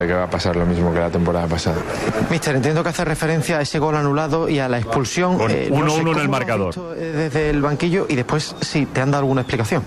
que va a pasar lo mismo que la temporada pasada. Mister, entiendo que hace referencia a ese gol anulado y a la expulsión. Con 1-1 en el marcador. Desde el banquillo, y después, sí, ¿te han dado alguna explicación?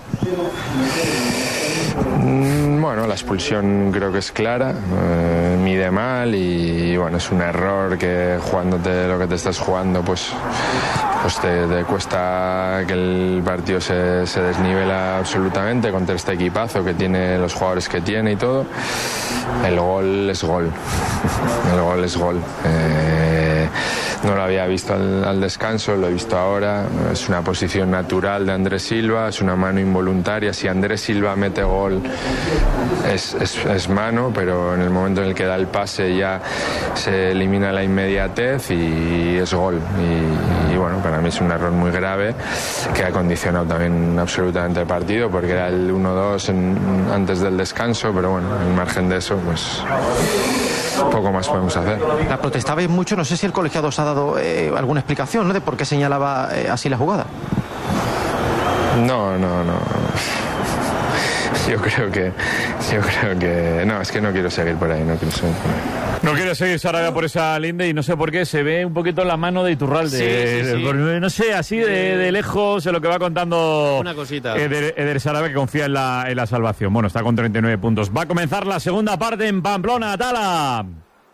Bueno, la expulsión creo que es clara, mide mal y bueno, es un error que jugándote lo que te estás jugando, pues te cuesta que el partido se desnivela absolutamente contra este equipazo que tiene, los jugadores que tiene y todo. El gol es gol. El gol es gol. No lo había visto al descanso, lo he visto ahora. Es una posición natural de Andrés Silva, es una mano involuntaria. Si Andrés Silva mete gol es mano, pero en el momento en el que da el pase ya se elimina la inmediatez y es gol. Y bueno, para mí es un error muy grave que ha condicionado también absolutamente el partido, porque era el 1-2 antes del descanso, pero bueno, al margen de eso, pues poco más podemos hacer. La protestabais mucho, no sé si el colegiado os ha dado alguna explicación, ¿no?, de por qué señalaba así la jugada. No. Yo creo que no, es que no quiero seguir por ahí, No quiere seguir Sarabia por esa linde y no sé por qué se ve un poquito la mano de Iturralde. Sí. No sé, así de lejos, en lo que va contando una cosita. Eder Sarabia, que confía en la salvación. Bueno, está con 39 puntos. Va a comenzar la segunda parte en Pamplona, Tala.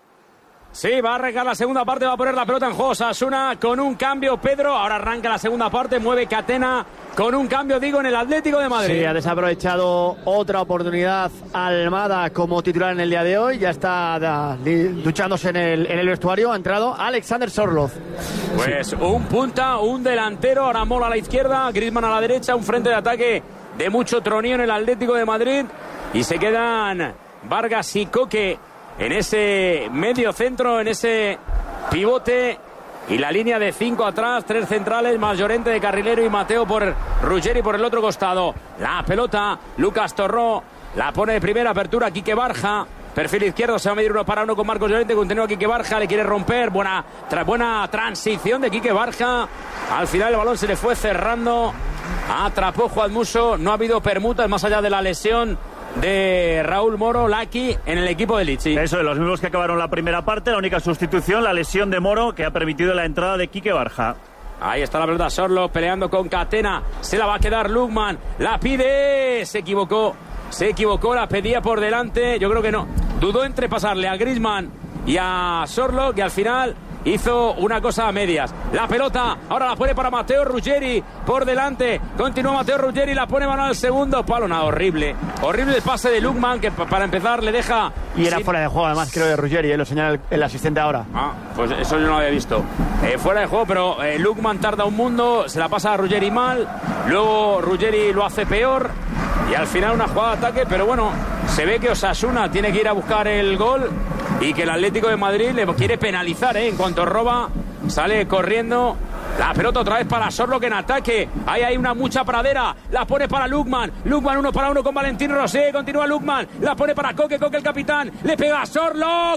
Sí, va a arrancar la segunda parte, va a poner la pelota en juego Osasuna con un cambio, Pedro. Ahora arranca la segunda parte, mueve Catena con un cambio, digo, en el Atlético de Madrid. Sí, ha desaprovechado otra oportunidad Almada como titular en el día de hoy. Ya está duchándose en el vestuario. Ha entrado Alexander Sorloth. Pues un punta, un delantero, ahora Mola a la izquierda, Griezmann a la derecha, un frente de ataque de mucho tronillo en el Atlético de Madrid. Y se quedan Vargas y Coque en ese medio centro, en ese pivote, y la línea de 5 atrás, 3 centrales, más Llorente de carrilero y Mateo por Ruggeri por el otro costado. La pelota, Lucas Torró, la pone de primera apertura, Quique Barja, perfil izquierdo, se va a medir 1 para 1 con Marcos Llorente, continúa Quique Barja, le quiere romper, buena transición de Quique Barja, al final el balón se le fue cerrando, atrapó Juan Musso, no ha habido permutas más allá de la lesión de Raúl Moro, Laki, en el equipo de Lichi. Eso, de los mismos que acabaron la primera parte, la única sustitución, la lesión de Moro, que ha permitido la entrada de Quique Barja. Ahí está la pelota, Sorlo peleando con Catena, se la va a quedar Lukman, la pide, se equivocó, la pedía por delante, yo creo que no, dudó entre pasarle a Griezmann y a Sorlo, que al final hizo una cosa a medias. La pelota ahora la pone para Mateo Ruggeri por delante, continúa Mateo Ruggeri, la pone mano al segundo palo. Nada, horrible el pase de Lukman, que para empezar le deja, y era fuera de juego además, creo, de Ruggeri, lo señala el asistente ahora. Pues eso yo no lo había visto, fuera de juego, pero Lukman tarda un mundo, se la pasa a Ruggeri mal, luego Ruggeri lo hace peor y al final una jugada de ataque, pero bueno, se ve que Osasuna tiene que ir a buscar el gol y que el Atlético de Madrid le quiere penalizar, en cuanto roba, sale corriendo. La pelota otra vez para Sorlo, que en ataque. Ahí hay mucha pradera. La pone para Lukman. Lukman 1 para 1 con Valentín Rosé. Continúa Lukman. La pone para Coque el capitán. Le pega a Sorlo.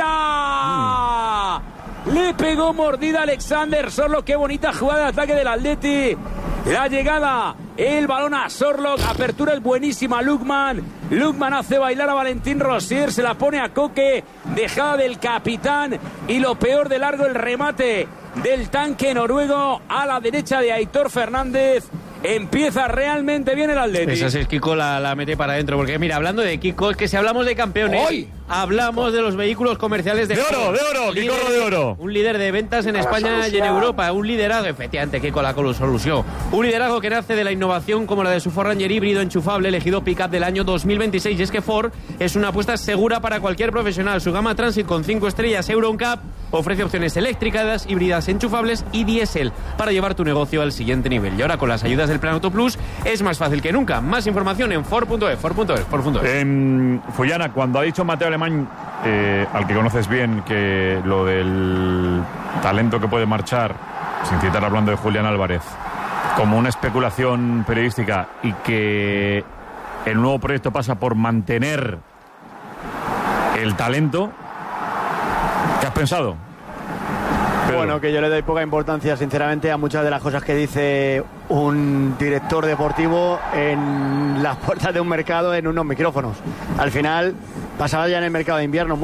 ¡Fuera! Le pegó mordida Alexander Sorlo. Qué bonita jugada de ataque del Atleti. La llegada, el balón a Sorloth, apertura es buenísima Lukman hace bailar a Valentín Rosier, se la pone a Coque, dejada del capitán, y lo peor de largo, el remate del tanque noruego a la derecha de Aitor Fernández. Empieza realmente bien el Atleti. Esa es Kiko, la mete para adentro, porque mira, hablando de Kiko, es que si hablamos de campeones, ¡hoy! Hablamos de los vehículos comerciales de oro, Kiko de oro. Un líder de ventas en España y en Europa, un liderazgo, efectivamente, Kiko la solución. Un liderazgo que nace de la innovación como la de su Ford Ranger híbrido enchufable, elegido pick-up del año 2026. Y es que Ford es una apuesta segura para cualquier profesional. Su gama Transit con 5 estrellas Euro NCAP ofrece opciones eléctricas, híbridas, enchufables y diésel para llevar tu negocio al siguiente nivel. Y ahora con las ayudas del Plan Auto Plus es más fácil que nunca. Más información en Ford.es. Fullana, cuando ha dicho Mateo Alemán, al que conoces bien, que lo del talento que puede marchar, sin citar hablando de Julián Álvarez, como una especulación periodística, y que el nuevo proyecto pasa por mantener el talento, ¿qué has pensado? Bueno, que yo le doy poca importancia, sinceramente, a muchas de las cosas que dice un director deportivo en las puertas de un mercado en unos micrófonos. Al final, pasaba ya en el mercado de invierno.